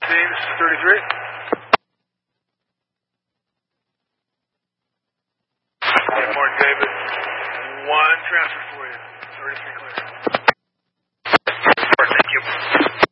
This is 33. Good morning, David. One transfer for you.